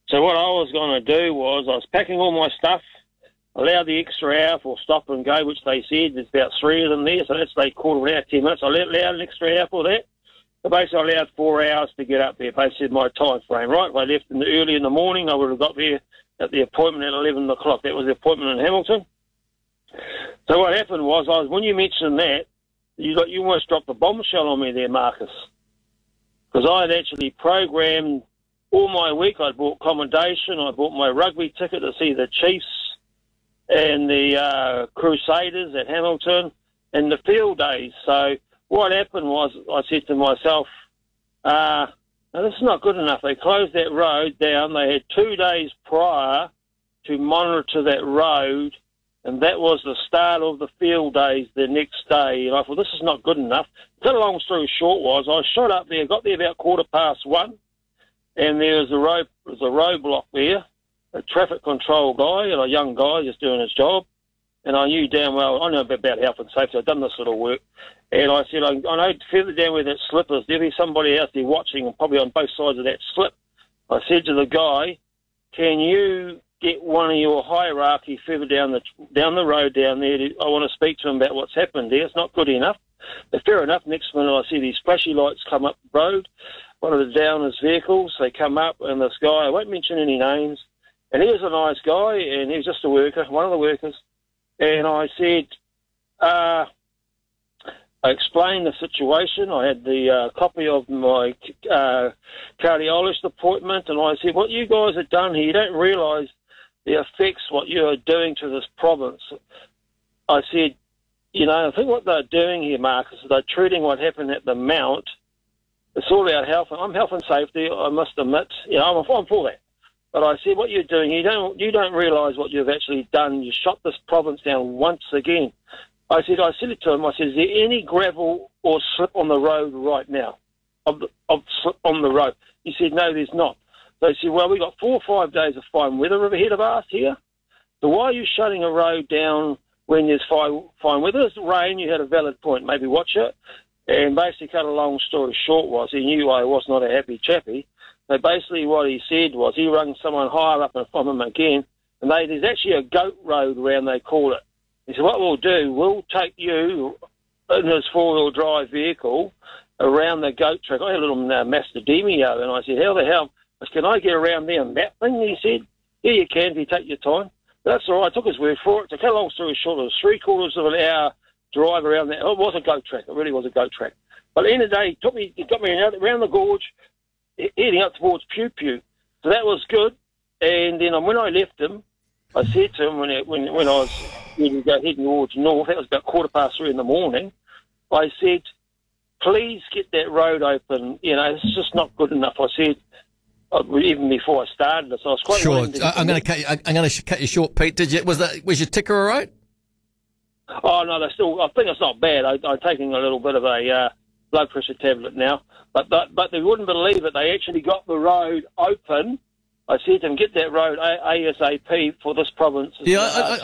So what I was going to do was I was packing all my stuff, allowed the extra hour for stop and go, which they said there's about 3 of them there, so that's they called an hour, 10 minutes. I allowed an extra hour for that. So basically I allowed 4 hours to get up there, basically my time frame, right? If I left early in the morning, I would have got there at the appointment at 11 o'clock. That was the appointment in Hamilton. So what happened was when you mentioned that, you almost dropped a bombshell on me there, Marcus. Because I had actually programmed all my week. I bought accommodation, I bought my rugby ticket to see the Chiefs and the Crusaders at Hamilton and the field days. So what happened was I said to myself, now this is not good enough. They closed that road down. They had 2 days prior to monitor that road, and that was the start of the field days the next day. And I thought, this is not good enough. Cut a long story short was I shot up there, got there about 1:15, and there was a roadblock there, a traffic control guy, and a young guy just doing his job. And I knew damn well, I know about health and safety. I've done this sort of work. And I said, I know further down where that slip is, there'll be somebody out there watching, and probably on both sides of that slip. I said to the guy, can you get one of your hierarchy further down the road down there? I want to speak to him about what's happened there. It's not good enough. But fair enough, next minute I see these flashy lights come up the road, one of the downers' vehicles. They come up, and this guy, I won't mention any names, and he was a nice guy, and he was just a worker, one of the workers. And I said, I explained the situation. I had the copy of my cardiologist appointment, and I said, what you guys have done here, you don't realise the effects what you're doing to this province. I said, I think what they're doing here, Marcus, is they're treating what happened at the Mount. It's all about health. I'm health and safety, I must admit. I'm for that. But I said, what you're doing, you don't realise what you've actually done. You shot this province down once again. I said it to him. I said, is there any gravel or slip on the road right now? Of slip on the road? He said, no, there's not. So I said, well, we've got 4 or 5 days of fine weather ahead of us here. So why are you shutting a road down when there's fine weather? It's rain. You had a valid point. Maybe watch it. And basically, cut a long story short was he knew I was not a happy chappy. So basically what he said was he rang someone higher up from him again, and there's actually a goat road around, they call it. He said, what we'll do, we'll take you in his 4-wheel drive vehicle around the goat track. I had a little Mazda Demio, and I said, how the hell, can I get around there on that thing? He said, yeah, you can if you take your time. That's all right. I took his word for it. To cut a long story short, it was 3/4 of an hour drive around that. It was a goat track. It really was a goat track. But at the end of the day, he got me around the gorge, heading up towards Pew Pew. So that was good. And then when I left him, I said to him when I was heading towards north, that was about 3:15 in the morning, I said, please get that road open. It's just not good enough. I said, even before I started this, I was quite sure. I'm going to cut you short, Pete. Was your ticker all right? Oh no, I think it's not bad. I'm taking a little bit of a blood pressure tablet now, but they wouldn't believe it. They actually got the road open. I said to them, get that road ASAP for this province. Yeah,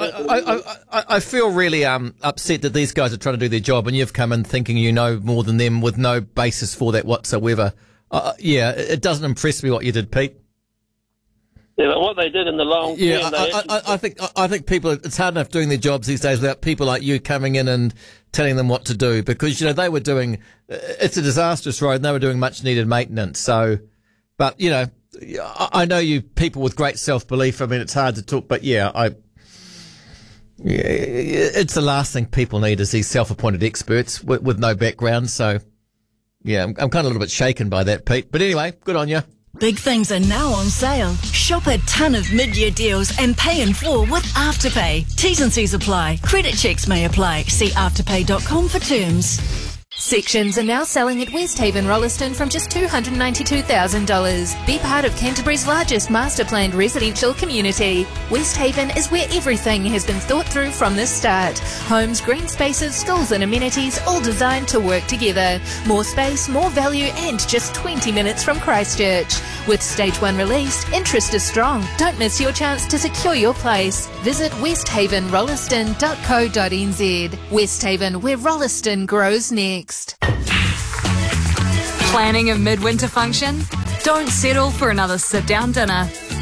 I feel really upset that these guys are trying to do their job, and you've come in thinking you know more than them with no basis for that whatsoever. It doesn't impress me what you did, Pete. Yeah, but what they did in the long term... Yeah, I think people... It's hard enough doing their jobs these days without people like you coming in and telling them what to do, because, they were doing... It's a disastrous road, and they were doing much-needed maintenance, so... But, I know you people with great self-belief. I mean, it's hard to talk, but it's the last thing people need is these self-appointed experts with no background, so... Yeah, I'm kind of a little bit shaken by that, Pete. But anyway, good on you. Big things are now on sale. Shop a ton of mid-year deals and pay in full with Afterpay. T's and C's apply. Credit checks may apply. See afterpay.com for terms. Sections are now selling at Westhaven Rolleston from just $292,000. Be part of Canterbury's largest master planned residential community. Westhaven is where everything has been thought through from the start. Homes, green spaces, schools and amenities all designed to work together. More space, more value and just 20 minutes from Christchurch. With Stage 1 released, interest is strong. Don't miss your chance to secure your place. Visit westhavenrolleston.co.nz. Westhaven, where Rolleston grows next. Planning a midwinter function? Don't settle for another sit-down dinner.